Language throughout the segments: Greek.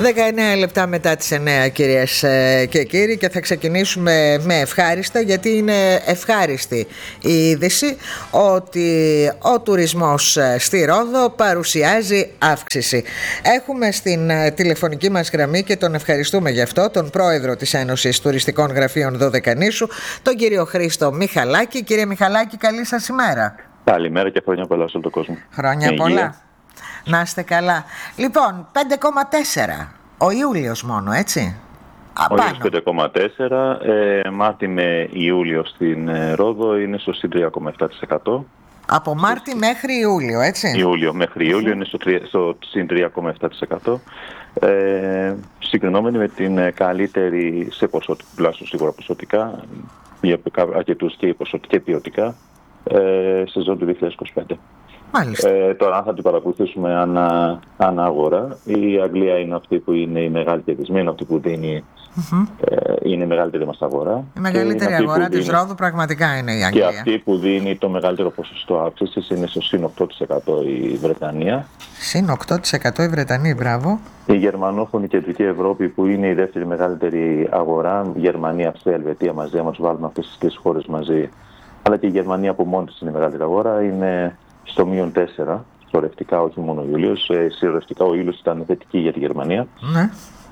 19 λεπτά μετά τις 9, κυρίες και κύριοι, και θα ξεκινήσουμε με ευχάριστα, γιατί είναι ευχάριστη η είδηση ότι ο τουρισμός στη Ρόδο παρουσιάζει αύξηση. Έχουμε στην τηλεφωνική μας γραμμή, και τον ευχαριστούμε γι' αυτό, τον πρόεδρο της Ένωσης Τουριστικών Γραφείων Δωδεκανήσου, τον κύριο Χρήστο Μιχαλάκη. Κύριε Μιχαλάκη, καλή σας ημέρα. Καλημέρα και χρόνια πολλά σε όλο τον κόσμο. Χρόνια πολλά. Να είστε καλά. Λοιπόν, 5,4 ο Ιούλιος μόνο, έτσι. Ο Ιούλιος 5,4, Μάρτι με Ιούλιο στην Ρόδο είναι στο συν 3,7%. Από Μάρτι μέχρι Ιούλιο, έτσι. Ιούλιο μέχρι Ιούλιο είναι στο συν 3,7%. Συγκρινόμενοι με την καλύτερη σε ποσότητα, τουλάχιστον σίγουρα ποσοτικά, για αρκετούς και ποιοτικά, σεζόν του 2025. Τώρα, αν θα την παρακολουθήσουμε ανά αγορά, η Αγγλία είναι αυτή που είναι η μεγάλη κερδισμένη, αυτή που δίνει, είναι η μεγαλύτερη μας αγορά. Η μεγαλύτερη αγορά της Ρόδου πραγματικά είναι η Αγγλία. Και αυτή που δίνει το μεγαλύτερο ποσοστό αύξησης είναι στο συν 8% η Βρετανία. Συν 8% η Βρετανία, μπράβο. Η γερμανόφωνη κεντρική Ευρώπη, που είναι η δεύτερη μεγαλύτερη αγορά, Γερμανία, Αυστρία, Ελβετία μαζί, άμα τους βάλουμε αυτές τις τρεις χώρες μαζί, αλλά και η Γερμανία που μόνη της είναι η μεγαλύτερη αγορά, είναι στο μείον 4, σωρευτικά, όχι μόνο ο Ιούλιος. Σωρευτικά ο Ιούλιος ήταν θετική για τη Γερμανία. Ναι.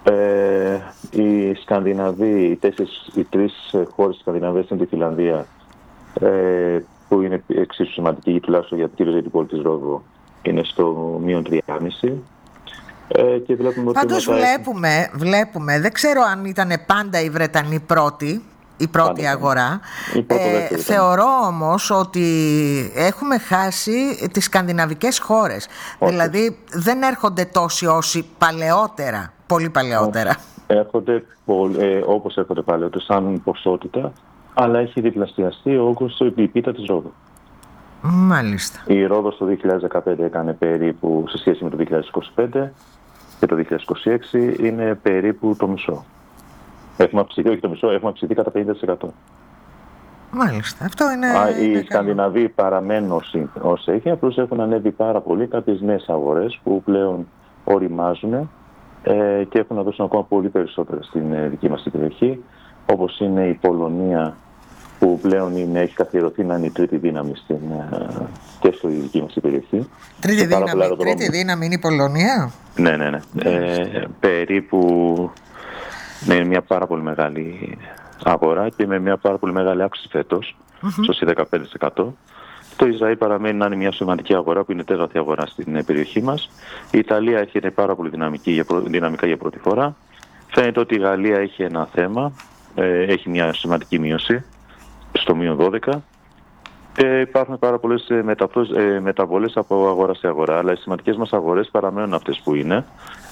Οι Σκανδιναβοί, οι τρεις χώρες της Σκανδιναβίας είναι τη Φιλανδία, που είναι εξίσου σημαντική, τουλάχιστον για την πόλη της Ρόδο, είναι στο μείον 3,5. Και πάντως βλέπουμε, δεν ξέρω αν ήταν πάντα οι Βρετανοί πρώτοι, η πρώτη αγορά. Θεωρώ όμως ότι έχουμε χάσει τις σκανδιναβικές χώρες. Δηλαδή δεν έρχονται τόσοι όσοι παλαιότερα, πολύ παλαιότερα. Έρχονται όπως έρχονται παλαιότερα σαν ποσότητα, αλλά έχει διπλασιαστεί ο όγκος η πίτα της Ρόδου. Μάλιστα. Η Ρόδος το 2015 έκανε περίπου, σε σχέση με το 2025 και το 2026, είναι περίπου το μισό. Έχουμε αυξηθεί, όχι το μισό, έχουμε αυξηθεί κατά 50%. Μάλιστα. Αυτό είναι. Οι Σκανδιναβοί παραμένουν όσοι έχει, απλώς έχουν ανέβει πάρα πολύ κάποιες νέες αγορές που πλέον οριμάζουν και έχουν να δώσουν ακόμα πολύ περισσότερα στην δική μας περιοχή, όπως είναι η Πολωνία, που πλέον έχει καθιερωθεί να είναι η τρίτη δύναμη και στη δική μας περιοχή. Τρίτη δύναμη είναι η Πολωνία. Ναι. Περίπου. Είναι μια πάρα πολύ μεγάλη αγορά και με μια πάρα πολύ μεγάλη αύξηση φέτος, στο 15%. Το Ισραήλ παραμένει να είναι μια σημαντική αγορά, που είναι τέταρτη αγορά στην περιοχή μας. Η Ιταλία έχει πάρα πολύ δυναμικά για πρώτη φορά. Φαίνεται ότι η Γαλλία έχει ένα θέμα, έχει μια σημαντική μείωση, στο μείον 12. Υπάρχουν πάρα πολλές μεταβολές από αγορά σε αγορά, αλλά οι σημαντικές μας αγορές παραμένουν αυτές που είναι.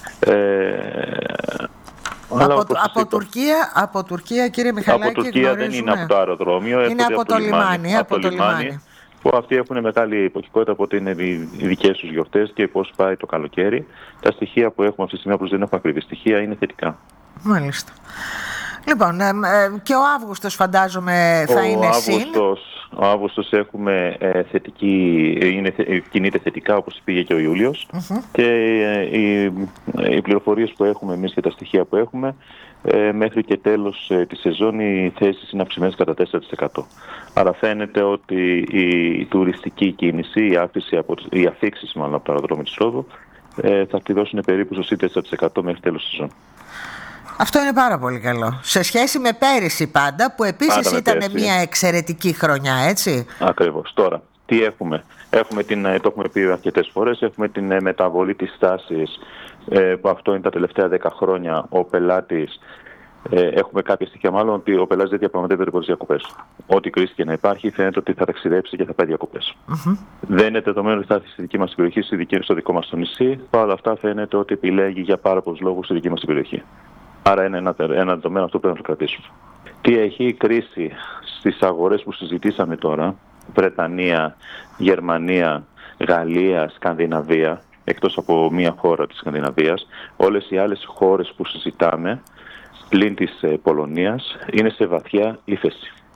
Από Τουρκία, κύριε Μιχαλάκη, από Τουρκία δεν είναι από το αεροδρόμιο, είναι από το λιμάνι. Που αυτοί έχουν μεγάλη υποκειμενικότητα από ότι είναι οι δικές τους γιορτές και πώς πάει το καλοκαίρι. Τα στοιχεία που έχουμε αυτή τη στιγμή, απλώς δεν έχουμε ακριβή στοιχεία, είναι θετικά. Μάλιστα. Λοιπόν, και ο Αύγουστος φαντάζομαι θα είναι συν. Ο Αύγουστος έχουμε κινείται θετικά, όπως πήγε και ο Ιούλιος. Και οι πληροφορίες που έχουμε εμείς και τα στοιχεία που έχουμε, μέχρι και τέλος της σεζόν οι θέσεις είναι αυξημένες κατά 4%. Άρα φαίνεται ότι η τουριστική κίνηση, οι αφήξεις μάλλον από το αεροδρόμιο της Ρόδου, θα κλειδώσουν περίπου στο 4% μέχρι τέλος της σεζόν. Αυτό είναι πάρα πολύ καλό. Σε σχέση με πέρυσι πάντα, που επίσης ήταν μια εξαιρετική χρονιά, έτσι. Ακριβώς. Τώρα, τι έχουμε. Το έχουμε πει αρκετές φορές, έχουμε την μεταβολή της τάσης, που αυτό είναι τα τελευταία 10 χρόνια. Ο πελάτης, έχουμε κάποια στοιχεία μάλλον, ότι ο πελάτης δεν διαπραγματεύεται πολλές διακοπές. Ό,τι κρίση και να υπάρχει, φαίνεται ότι θα ταξιδέψει και θα πάει διακοπές. Δεν είναι δεδομένο ότι θα έρθει στη δική μας περιοχή, στο δικό μας το νησί. Παρ' όλα αυτά, φαίνεται ότι επιλέγει για πάρα πολλούς λόγους στη δική μας περιοχή. Άρα είναι ένα δεδομένο, αυτό πρέπει να το κρατήσουμε. Τι έχει η κρίση στις αγορές που συζητήσαμε τώρα, Βρετανία, Γερμανία, Γαλλία, Σκανδιναβία, εκτός από μία χώρα της Σκανδιναβίας, όλες οι άλλες χώρες που συζητάμε, πλην της Πολωνίας, είναι σε βαθιά ύφεση.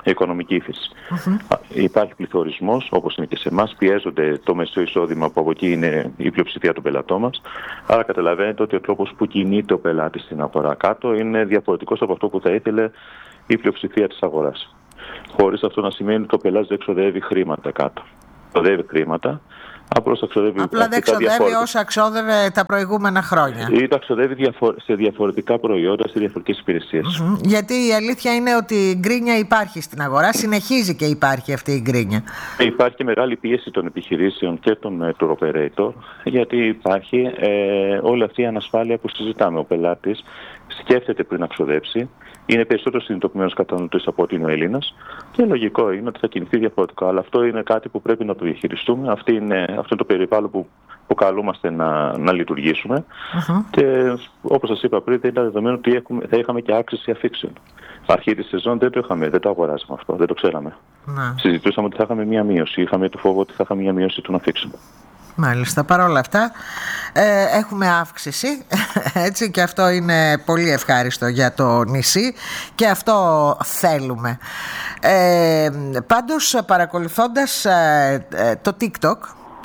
οικονομική ύφεση. Υπάρχει πληθωρισμός, όπως είναι και σε εμάς, πιέζονται το μεσαίο εισόδημα που από εκεί είναι η πλειοψηφία των πελατών μας. Άρα καταλαβαίνετε ότι ο τρόπος που κινείται ο πελάτης στην αγορά κάτω είναι διαφορετικός από αυτό που θα ήθελε η πλειοψηφία της αγοράς. Χωρίς αυτό να σημαίνει ότι ο πελάτης δεν εξοδεύει χρήματα κάτω. Εξοδεύει χρήματα. Απλά δεν ξοδεύει όσα εξόδευε τα προηγούμενα χρόνια. Ή τα ξοδεύει σε διαφορετικά προϊόντα, σε διαφορετικές υπηρεσίες. Γιατί η αλήθεια είναι ότι η γκρίνια υπάρχει στην αγορά, συνεχίζει και υπάρχει αυτή η γκρίνια. Υπάρχει και μεγάλη πίεση των επιχειρήσεων και των tour operator, γιατί υπάρχει όλη αυτή η ανασφάλεια που συζητάμε. Ο πελάτης σκέφτεται πριν να ξοδέψει. Είναι περισσότερο συνειδητοποιημένος καταναλωτής από ότι είναι ο Έλληνας και λογικό είναι ότι θα κινηθεί διαφορετικά. Αλλά αυτό είναι κάτι που πρέπει να το διαχειριστούμε. Αυτό είναι το περιβάλλον που καλούμαστε να λειτουργήσουμε. Και όπως σας είπα πριν, ήταν δεδομένο ότι θα είχαμε και αύξηση αφήξεων. Αρχή της σεζόν δεν το αγοράζαμε αυτό, δεν το ξέραμε. Συζητούσαμε ότι θα είχαμε μία μείωση. Είχαμε το φόβο ότι θα είχαμε μία μείωση των αφήξεων. Μάλιστα, παρόλα αυτά έχουμε αύξηση, έτσι, και αυτό είναι πολύ ευχάριστο για το νησί και αυτό θέλουμε. Πάντως, παρακολουθώντας το TikTok,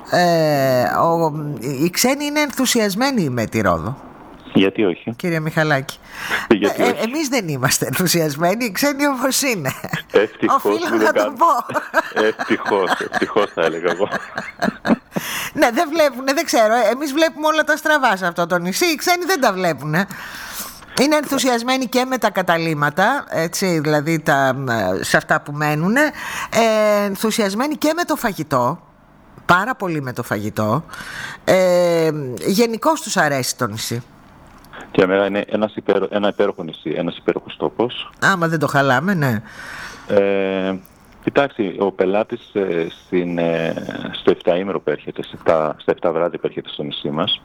οι ξένοι είναι ενθουσιασμένοι με τη Ρόδο. Γιατί όχι, κύριε Μιχαλάκη? Εμείς δεν είμαστε ενθουσιασμένοι, οι ξένοι όμως είναι. Οφείλω να το πω. Ευτυχώς θα έλεγα εγώ. Ναι, δεν βλέπουν, δεν ξέρω. Εμείς βλέπουμε όλα τα στραβά σε αυτό το νησί. Οι ξένοι δεν τα βλέπουν. Είναι ενθουσιασμένοι και με τα καταλύματα, έτσι, δηλαδή σε αυτά που μένουν. Ενθουσιασμένοι και με το φαγητό. Πάρα πολύ με το φαγητό. Γενικώς τους αρέσει το νησί. Και εμένα είναι ένα υπέροχο νησί, ένας υπέροχος τόπος. Άμα δεν το χαλάμε, ναι. Κοιτάξτε, ο πελάτης στο 7ήμερο που έρχεται, στα 7 βράδυ που έρχεται στο νησί μας,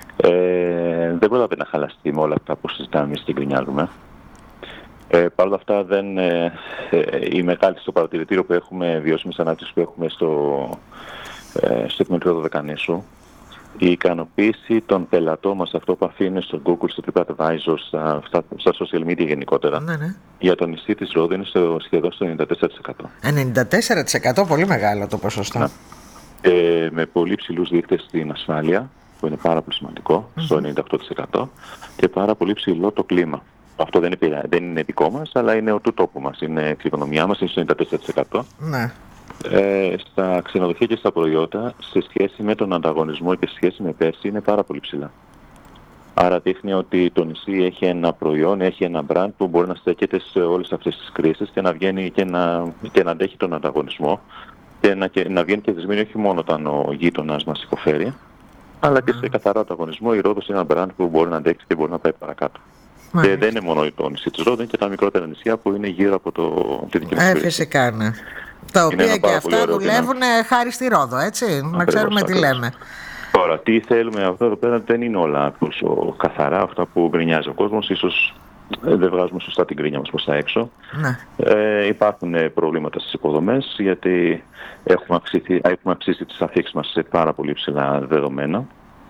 δεν πρόλαβε να χαλαστεί με όλα αυτά που συζητάμε εμείς και γκρινιάζουμε. Παρ' όλα αυτά, η μεγάλη στο παρατηρητήριο που έχουμε, βιώσιμες ανάπτυξης που έχουμε στο επιμετρείο Δωδεκανήσου, η ικανοποίηση των πελατών μας, αυτό που αφήνουν στο Google, στο TripAdvisor, στα social media γενικότερα, για το νησί της Ρόδου είναι σχεδόν στο 94%. 94%, πολύ μεγάλο το ποσοστό. Με πολύ ψηλούς δείκτες στην ασφάλεια, που είναι πάρα πολύ σημαντικό, στο 98%, και πάρα πολύ ψηλό το κλίμα. Αυτό δεν είναι δικό μας, αλλά είναι του τόπου μας, είναι η οικονομία μας, είναι στο 94%. Ναι. Στα ξενοδοχεία και στα προϊόντα, σε σχέση με τον ανταγωνισμό και σε σχέση με πέρσι, είναι πάρα πολύ ψηλά. Άρα δείχνει ότι το νησί έχει ένα προϊόν, έχει ένα brand που μπορεί να στέκεται σε όλες αυτές τις κρίσεις και να βγαίνει και να αντέχει τον ανταγωνισμό και να βγαίνει κερδισμένο όχι μόνο όταν ο γείτονας μας υποφέρει, αλλά και σε καθαρό ανταγωνισμό. Η Ρόδος είναι ένα brand που μπορεί να αντέξει και μπορεί να πάει παρακάτω. Και δεν είναι μόνο το νησί της Ρόδου, είναι και τα μικρότερα νησιά που είναι γύρω από τη δική μας περιοχή. Φυσικά, ναι. Τα οποία και αυτά δουλεύουν χάρη στη Ρόδο, έτσι, να ξέρουμε τι λέμε. Τώρα, τι θέλουμε αυτό εδώ πέρα, δεν είναι όλα τόσο καθαρά αυτά που γκρινιάζει ο κόσμος. Ίσως δεν βγάζουμε σωστά την γκρίνια μας προς τα έξω. Ναι. Υπάρχουν προβλήματα στις υποδομές, γιατί έχουμε αυξήσει τις αφήξεις μας σε πάρα πολύ ψηλά δεδομένα.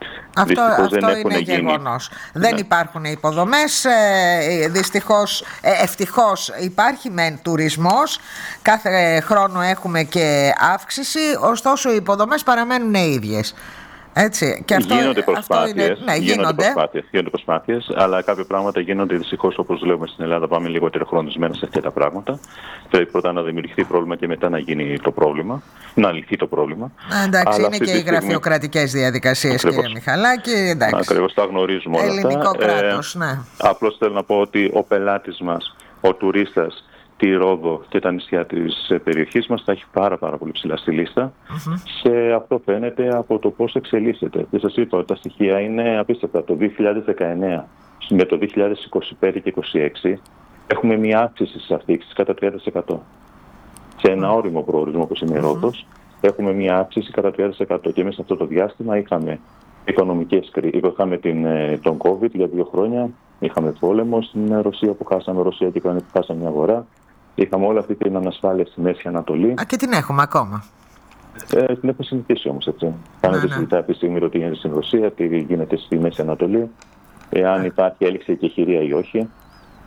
Αυτό είναι γεγονός. Δεν υπάρχουν υποδομές. Δυστυχώς, ευτυχώς υπάρχει μεν τουρισμός. Κάθε χρόνο έχουμε και αύξηση. Ωστόσο οι υποδομές παραμένουν οι ίδιες. Έτσι. Και γίνονται προσπάθειες, γίνονται προσπάθειες, αλλά κάποια πράγματα γίνονται δυστυχώς, όπως λέμε στην Ελλάδα, πάμε λιγότερο χρονισμένα σε αυτά τα πράγματα. Πρέπει πρώτα να δημιουργηθεί πρόβλημα και μετά να γίνει το πρόβλημα, να λυθεί το πρόβλημα. Εντάξει, είναι και οι γραφειοκρατικές διαδικασίες, κύριε Μιχαλάκη. Ακριβώς, τα γνωρίζουμε όλα αυτά. Ελληνικό κράτος, ναι. Απλώς θέλω να πω ότι ο πελάτης μας, ο τουρίστας, τη Ρόδο και τα νησιά της περιοχής μας θα έχει πάρα πολύ ψηλά στη λίστα και αυτό φαίνεται από το πώς εξελίσσεται. Και σας είπα ότι τα στοιχεία είναι απίστευτα. Το 2019 με το 2025 και 2026 έχουμε μια αύξηση στις αφήξεις κατά 30%. Σε ένα όριμο προορισμό όπως είναι η Ρόδος έχουμε μια αύξηση κατά 30% και μέσα σε αυτό το διάστημα είχαμε οικονομικές κρίσεις. Είχαμε τον COVID για 2 χρόνια, είχαμε πόλεμο στην Ρωσία που χάσαμε, Ρωσία και Ουκρανία που χάσαμε μια αγορά. Είχαμε όλη αυτή την ανασφάλεια στη Μέση Ανατολή. Και την έχουμε ακόμα. Την έχουμε συνηθίσει όμως, έτσι. Κάνετε συζητά αυτή τη στιγμή ότι γίνεται στην Ρωσία, τι γίνεται στη Μέση Ανατολή, εάν υπάρχει έλξη και χειρία ή όχι.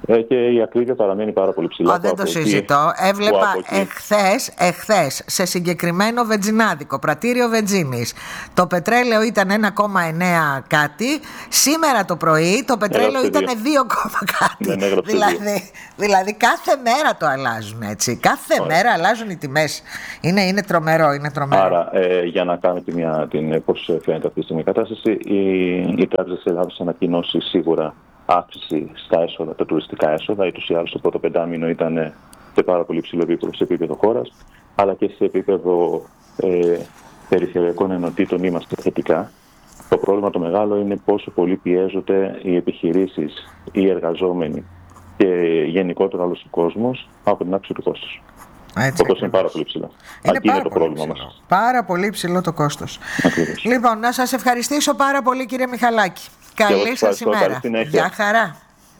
Και η ακρίβεια παραμένει πάρα πολύ ψηλά. Δεν το συζητώ. Έβλεπα εχθές σε συγκεκριμένο βενζινάδικο, πρατήριο βενζίνης, το πετρέλαιο ήταν 1,9 κάτι. Σήμερα το πρωί το πετρέλαιο ήταν 2, κάτι. Δηλαδή κάθε μέρα το αλλάζουν, έτσι. Κάθε μέρα αλλάζουν οι τιμές. Είναι τρομερό. Άρα, για να κάνουμε πώς φαίνεται αυτή τη στιγμή η κατάσταση, η Τράπεζα της Ελλάδας ανακοινώσει σίγουρα αύξηση στα έσοδα, τα τουριστικά έσοδα. Ούτως ή άλλως το πρώτο πεντάμινο ήταν σε πάρα πολύ ψηλό επίπεδο σε επίπεδο χώρας, αλλά και σε επίπεδο περιφερειακών ενωτήτων είμαστε θετικά. Το πρόβλημα το μεγάλο είναι πόσο πολύ πιέζονται οι επιχειρήσεις, οι εργαζόμενοι και γενικότερα όλος ο κόσμος από την αύξηση του κόστους. Το είναι πάρα πολύ ψηλό. Εκεί είναι το πρόβλημα μας. Πάρα πολύ ψηλό το κόστος. Ακριβώς. Λοιπόν, να σας ευχαριστήσω πάρα πολύ, κύριε Μιχαλάκη. Καλή σας ημέρα. Γεια χαρά.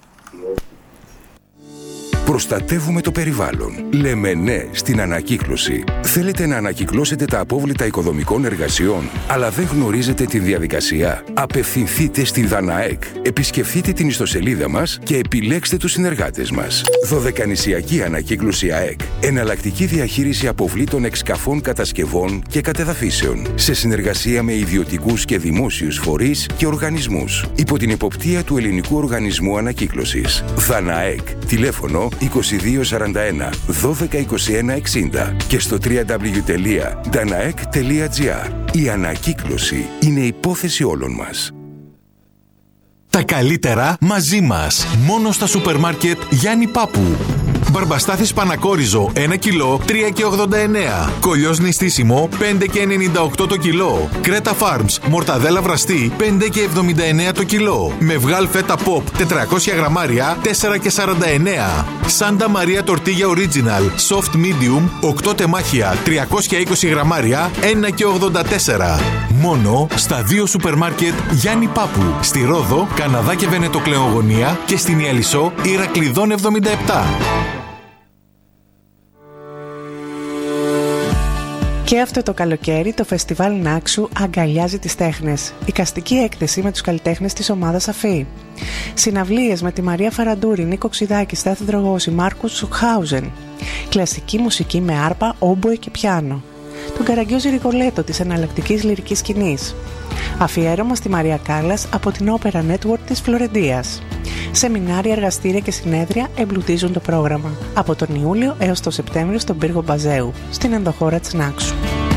Προστατεύουμε το περιβάλλον. Λέμε ναι στην ανακύκλωση. Θέλετε να ανακυκλώσετε τα απόβλητα οικοδομικών εργασιών, αλλά δεν γνωρίζετε τη διαδικασία? Απευθυνθείτε στη ΔΑΝΑΕΚ. Επισκεφτείτε την ιστοσελίδα μας και επιλέξτε τους συνεργάτες μας. Δωδεκανησιακή Ανακύκλωση ΑΕΚ. Εναλλακτική διαχείριση αποβλήτων εξκαφών, κατασκευών και κατεδαφίσεων. Σε συνεργασία με ιδιωτικούς και δημόσιους φορείς και οργανισμούς. Υπό την εποπτεία του Ελληνικού Οργανισμού Ανακύκλωσης. ΔΑΝΑΕΚ. Τηλέφωνο 2241 12 21 60 και στο www.danaek.gr. Η ανακύκλωση είναι υπόθεση όλων μας. Τα καλύτερα μαζί μας. Μόνο στα σούπερ μάρκετ Γιάννη Πάπου. Μπαρμπαστάθης Πανακόριζο 1 κιλό 3,89. Κολλιός νηστίσιμο 5,98 το κιλό. Κρέτα Farms μορταδέλα βραστή 5,79 το κιλό. Μευγάλ φέτα pop 400 γραμμάρια 4,49. Σάντα Μαρία τορτίγια original soft medium 8 τεμάχια 320 γραμμάρια 1,84. Μόνο στα 2 σούπερ μάρκετ Γιάννη Πάπου. Στη Ρόδο, Καναδά και Βενετοκλεογωνία και στην Ιαλισσό Ηρακλειδών 77. Και αυτό το καλοκαίρι το φεστιβάλ Νάξου αγκαλιάζει τις τέχνες. Εικαστική έκθεση με τους καλλιτέχνες της ομάδας Αφή. Συναυλίες με τη Μαρία Φαραντούρη, Νίκο Ξιδάκη, Στάθη Δρογώση, Μάρκους Σουχάουζεν. Κλασική μουσική με άρπα, όμποε και πιάνο. Τον Καραγκιόζη Ρικολέτο της εναλλακτικής λυρικής σκηνής. Αφιέρωμα στη Μαρία Κάλλας από την Opera Network της Φλωρεντίας. Σεμινάρια, εργαστήρια και συνέδρια εμπλουτίζουν το πρόγραμμα από τον Ιούλιο έως τον Σεπτέμβριο στον πύργο Μπαζέου, στην ενδοχώρα της Νάξου.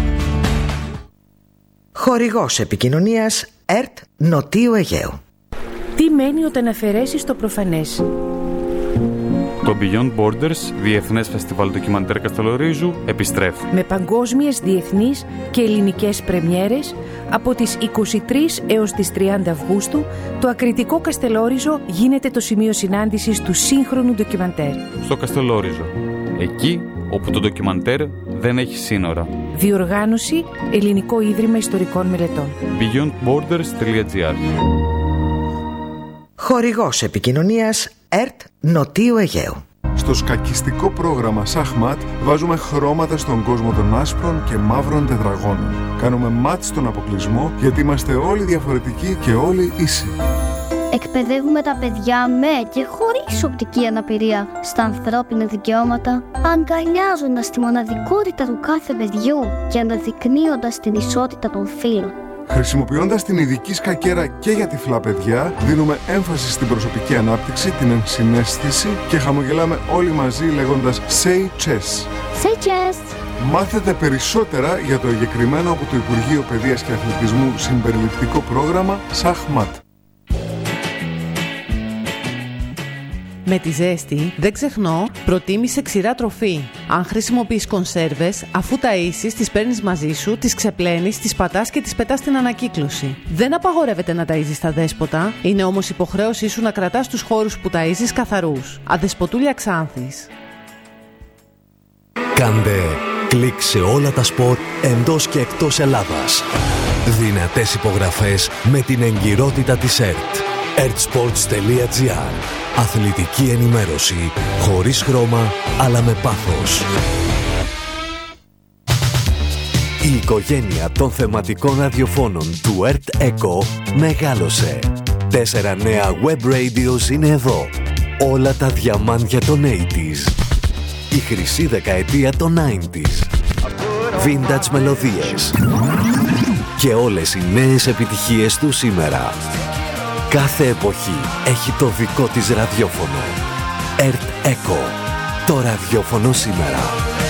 Χορηγός επικοινωνίας ΕΡΤ Νοτίου Αιγαίου. Τι μένει όταν αφαιρέσεις το προφανές? Το Beyond Borders, Διεθνές Φεστιβάλ Ντοκιμαντέρ Καστελορίζου, επιστρέφει. Με παγκόσμιες, διεθνείς και ελληνικές πρεμιέρες, από τις 23 έως τις 30 Αυγούστου, το ακριτικό Καστελόριζο γίνεται το σημείο συνάντησης του σύγχρονου ντοκιμαντέρ. Στο Καστελόριζο, εκεί όπου το ντοκιμαντέρ δεν έχει σύνορα. Διοργάνωση Ελληνικό Ίδρυμα Ιστορικών Μελετών. beyondborders.gr. Χορηγός επικοινωνίας ΕΡΤ Νοτίου Αιγαίου. Στο σκακιστικό πρόγραμμα Σαχμάτ βάζουμε χρώματα στον κόσμο των άσπρων και μαύρων τετραγώνων. Κάνουμε μάτ στον αποκλεισμό γιατί είμαστε όλοι διαφορετικοί και όλοι ίσοι. Εκπαιδεύουμε τα παιδιά με και χωρίς οπτική αναπηρία στα ανθρώπινα δικαιώματα, αγκαλιάζοντας τη μοναδικότητα του κάθε παιδιού και αναδεικνύοντας την ισότητα των φύλων. Χρησιμοποιώντας την ειδική σκακέρα και για τυφλά παιδιά, δίνουμε έμφαση στην προσωπική ανάπτυξη, την ενσυναίσθηση και χαμογελάμε όλοι μαζί λέγοντας Say Chess. Say Chess! Μάθετε περισσότερα για το εγκεκριμένο από το Υπουργείο Παιδείας και Αθλητισμού συμπεριληπτικό πρόγραμμα Σαχμάτ. Με τη ζέστη, δεν ξεχνώ, προτίμησε ξηρά τροφή. Αν χρησιμοποιείς κονσέρβες, αφού ταΐσεις, τις παίρνεις μαζί σου, τις ξεπλένεις, τις πατάς και τις πετάς στην ανακύκλωση. Δεν απαγορεύεται να ταΐζεις τα δέσποτα, είναι όμως υποχρέωσή σου να κρατάς τους χώρους που ταΐζεις καθαρούς. Αδεσποτούλια Ξάνθης. Κάντε κλικ σε όλα τα σπορ εντός και εκτός Ελλάδας. Δυνατές υπογραφές με την εγκυρότητα της ΕΡΤ. ertsports.gr. Αθλητική ενημέρωση χωρίς χρώμα αλλά με πάθος. Η οικογένεια των θεματικών ραδιοφώνων του ERT Echo μεγάλωσε. 4 νέα web radios είναι εδώ. Όλα τα διαμάντια των 80s. Η χρυσή δεκαετία των 90s. Vintage μελωδίες. Και όλες οι νέες επιτυχίες του σήμερα. Κάθε εποχή έχει το δικό της ραδιόφωνο. Earth Echo. Το ραδιόφωνο σήμερα.